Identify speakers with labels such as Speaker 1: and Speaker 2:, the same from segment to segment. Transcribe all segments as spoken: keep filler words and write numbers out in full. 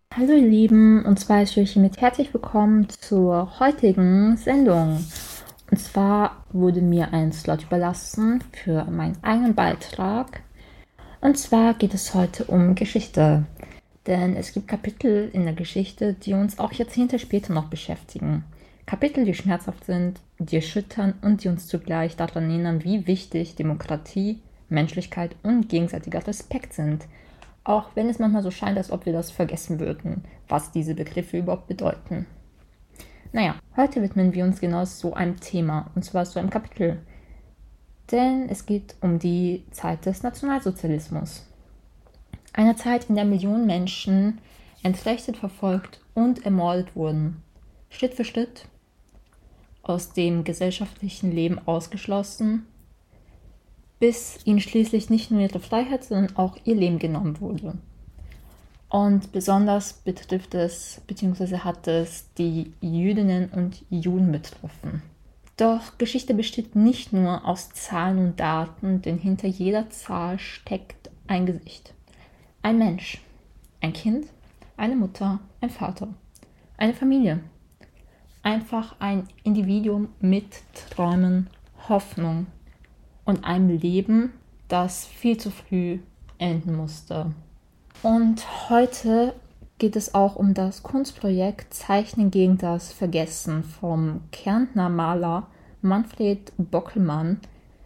Speaker 1: Hallo ihr Lieben, und zwar ist ich hiermit herzlich willkommen zur heutigen Sendung. Und zwar wurde mir ein Slot überlassen für meinen eigenen Beitrag. Und zwar geht es heute um Geschichte. Denn es gibt Kapitel in der Geschichte, die uns auch Jahrzehnte später noch beschäftigen. Kapitel, die schmerzhaft sind, die erschüttern und die uns zugleich daran erinnern, wie wichtig Demokratie, Menschlichkeit und gegenseitiger Respekt sind. Auch wenn es manchmal so scheint, als ob wir das vergessen würden, was diese Begriffe überhaupt bedeuten. Naja, heute widmen wir uns genau so einem Thema, und zwar so einem Kapitel. Denn es geht um die Zeit des Nationalsozialismus. Eine Zeit, in der Millionen Menschen entrechtet, verfolgt und ermordet wurden. Schritt für Schritt aus dem gesellschaftlichen Leben ausgeschlossen, bis ihnen schließlich nicht nur ihre Freiheit, sondern auch ihr Leben genommen wurde. Und besonders betrifft es, beziehungsweise hat es die Jüdinnen und Juden betroffen. Doch Geschichte besteht nicht nur aus Zahlen und Daten, denn hinter jeder Zahl steckt ein Gesicht. Ein Mensch, ein Kind, eine Mutter, ein Vater, eine Familie. Einfach ein Individuum mit Träumen, Hoffnung und einem Leben, das viel zu früh enden musste. Und heute geht es auch um das Kunstprojekt Zeichnen gegen das Vergessen vom Kärntner Maler Manfred Bockelmann.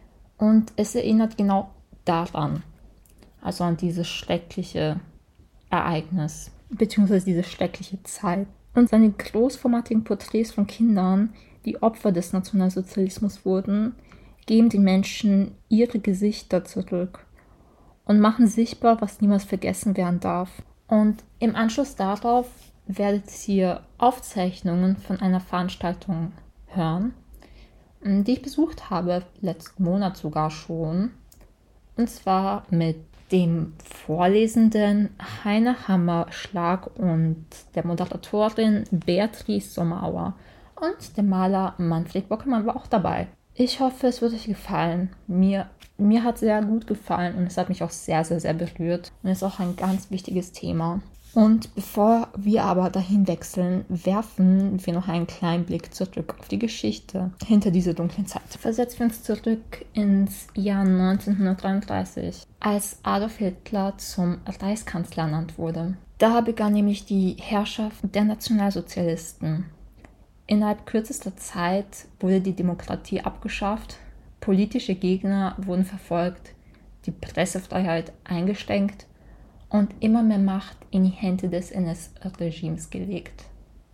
Speaker 1: Und es erinnert genau daran, also an dieses schreckliche Ereignis, beziehungsweise diese schreckliche Zeit. Und seine großformatigen Porträts von Kindern, die Opfer des Nationalsozialismus wurden, geben den Menschen ihre Gesichter zurück und machen sichtbar, was niemals vergessen werden darf. Und im Anschluss darauf werdet ihr Aufzeichnungen von einer Veranstaltung hören, die ich besucht habe, letzten Monat sogar schon. Und zwar mit dem Vorlesenden Heiner Hammerschlag und der Moderatorin Beatrice Sommerauer. Und der Maler Manfred Bockelmann war auch dabei. Ich hoffe, es wird euch gefallen. Mir, mir hat es sehr gut gefallen und es hat mich auch sehr, sehr, sehr berührt. Und es ist auch ein ganz wichtiges Thema. Und bevor wir aber dahin wechseln, werfen wir noch einen kleinen Blick zurück auf die Geschichte hinter dieser dunklen Zeit. Versetzen wir uns zurück ins Jahr neunzehnhundertdreiunddreißig, als Adolf Hitler zum Reichskanzler ernannt wurde. Da begann nämlich die Herrschaft der Nationalsozialisten. Innerhalb kürzester Zeit wurde die Demokratie abgeschafft, politische Gegner wurden verfolgt, die Pressefreiheit eingeschränkt und immer mehr Macht in die Hände des N S-Regimes gelegt.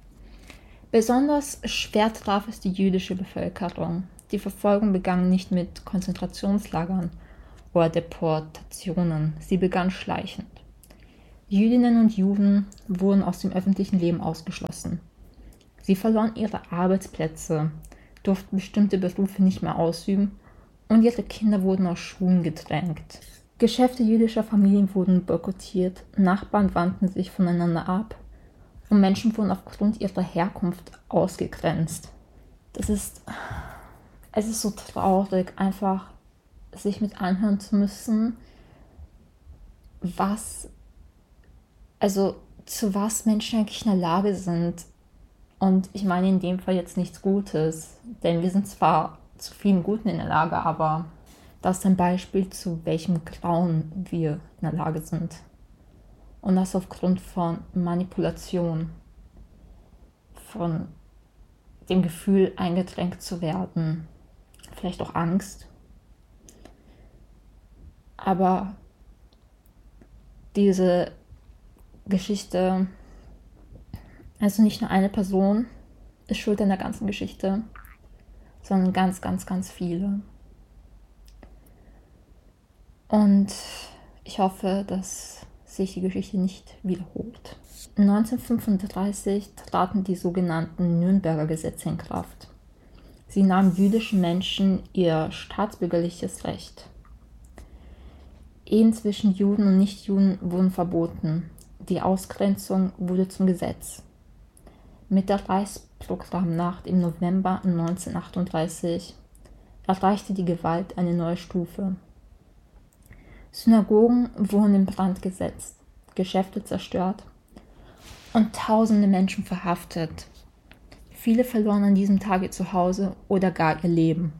Speaker 1: Besonders schwer traf es die jüdische Bevölkerung. Die Verfolgung begann nicht mit Konzentrationslagern oder Deportationen, sie begann schleichend. Jüdinnen und Juden wurden aus dem öffentlichen Leben ausgeschlossen. Sie verloren ihre Arbeitsplätze, durften bestimmte Berufe nicht mehr ausüben und ihre Kinder wurden aus Schulen gedrängt. Geschäfte jüdischer Familien wurden boykottiert, Nachbarn wandten sich voneinander ab und Menschen wurden aufgrund ihrer Herkunft ausgegrenzt. Das ist, es ist so traurig, einfach sich mit anhören zu müssen, was, also zu was Menschen eigentlich in der Lage sind. Und ich meine in dem Fall jetzt nichts Gutes, denn wir sind zwar zu vielen Guten in der Lage, aber das ist ein Beispiel, zu welchem Grauen wir in der Lage sind. Und das aufgrund von Manipulation, von dem Gefühl, eingedrängt zu werden, vielleicht auch Angst. Aber diese Geschichte, also nicht nur eine Person ist schuld an der ganzen Geschichte, sondern ganz, ganz, ganz viele. Und ich hoffe, dass sich die Geschichte nicht wiederholt. neunzehnhundertfünfunddreißig traten die sogenannten Nürnberger Gesetze in Kraft. Sie nahmen jüdischen Menschen ihr staatsbürgerliches Recht. Ehen zwischen Juden und Nichtjuden wurden verboten. Die Ausgrenzung wurde zum Gesetz. Mit der Reichsprogrammnacht im November neunzehnhundertachtunddreißig erreichte die Gewalt eine neue Stufe. Synagogen wurden in Brand gesetzt, Geschäfte zerstört und tausende Menschen verhaftet. Viele verloren an diesem Tag ihr Zuhause oder gar ihr Leben.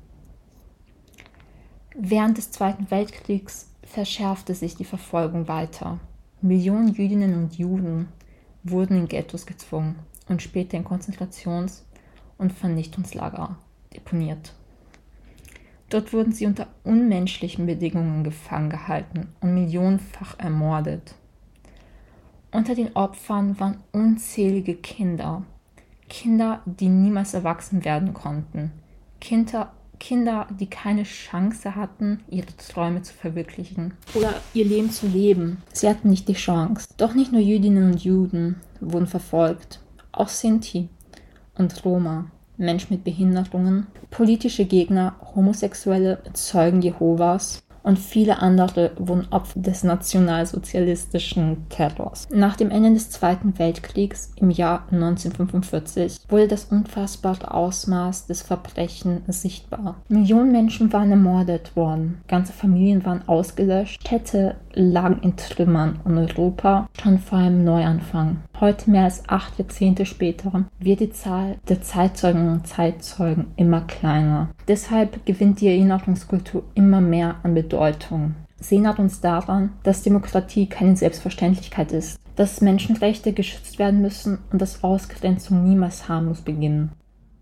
Speaker 1: Während des Zweiten Weltkriegs verschärfte sich die Verfolgung weiter. Millionen Jüdinnen und Juden wurden in Ghettos gezwungen und später in Konzentrations- und Vernichtungslager deponiert. Dort wurden sie unter unmenschlichen Bedingungen gefangen gehalten und millionenfach ermordet. Unter den Opfern waren unzählige Kinder, Kinder, die niemals erwachsen werden konnten, Kinder, Kinder, die keine Chance hatten, ihre Träume zu verwirklichen oder ihr Leben zu leben. Sie hatten nicht die Chance. Doch nicht nur Jüdinnen und Juden wurden verfolgt, auch Sinti und Roma, Menschen mit Behinderungen, politische Gegner, Homosexuelle, Zeugen Jehovas und viele andere wurden Opfer des nationalsozialistischen Terrors. Nach dem Ende des Zweiten Weltkriegs im Jahr neunzehnhundertfünfundvierzig wurde das unfassbare Ausmaß des Verbrechens sichtbar. Millionen Menschen waren ermordet worden, ganze Familien waren ausgelöscht, Städte lagen in Trümmern und Europa stand vor einem Neuanfang. Heute, mehr als acht Jahrzehnte später, wird die Zahl der Zeitzeugen und Zeitzeugen immer kleiner. Deshalb gewinnt die Erinnerungskultur immer mehr an Bedeutung. Sie erinnert uns daran, dass Demokratie keine Selbstverständlichkeit ist, dass Menschenrechte geschützt werden müssen und dass Ausgrenzung niemals harmlos beginnen.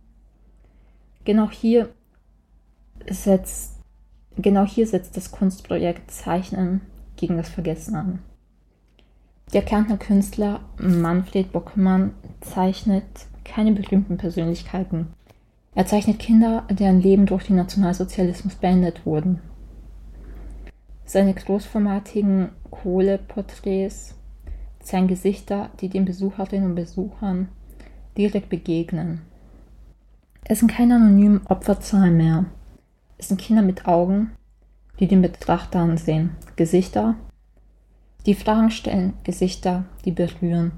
Speaker 1: Genau hier setzt, genau hier setzt das Kunstprojekt Zeichnen gegen das Vergessen an. Der Kärntner Künstler Manfred Bockelmann zeichnet keine berühmten Persönlichkeiten. Er zeichnet Kinder, deren Leben durch den Nationalsozialismus beendet wurden. Seine großformatigen Kohleporträts zeigen Gesichter, die den Besucherinnen und Besuchern direkt begegnen. Es sind keine anonymen Opferzahlen mehr. Es sind Kinder mit Augen, die den Betrachter ansehen. Gesichter, die Fragen stellen, Gesichter, die berühren.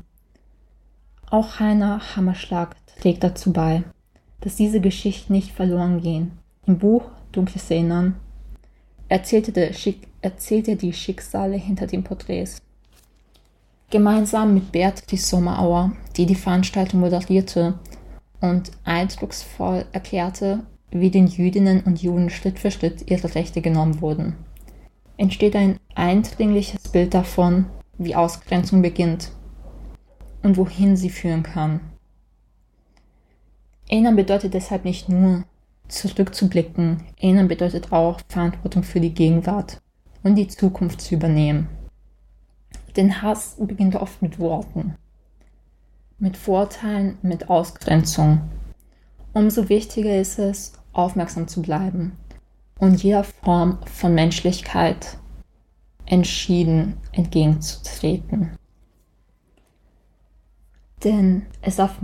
Speaker 1: Auch Heiner Hammerschlag trägt dazu bei, dass diese Geschichten nicht verloren gehen. Im Buch Dunkles Erinnern erzählt er, erzählt er die Schicksale hinter den Porträts. Gemeinsam mit Beatrice Sommerauer, die die Veranstaltung moderierte und eindrucksvoll erklärte, wie den Jüdinnen und Juden Schritt für Schritt ihre Rechte genommen wurden, entsteht ein eindringliches Bild davon, wie Ausgrenzung beginnt und wohin sie führen kann. Erinnern bedeutet deshalb nicht nur, zurückzublicken. Erinnern bedeutet auch, Verantwortung für die Gegenwart und die Zukunft zu übernehmen. Denn Hass beginnt oft mit Worten, mit Vorurteilen, mit Ausgrenzung. Umso wichtiger ist es, aufmerksam zu bleiben und jeder Form von Menschlichkeit entschieden entgegenzutreten. Denn es darf